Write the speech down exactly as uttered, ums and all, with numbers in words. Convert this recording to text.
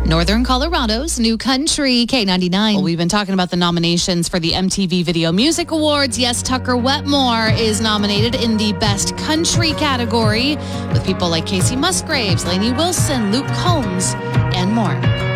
Northern Colorado's new country, K ninety-nine. Well, we've been talking about the nominations for the M T V Video Music Awards. Yes, Tucker Wetmore is nominated in the Best Country category with people like Casey Musgraves, Lainey Wilson, Luke Combs, and more.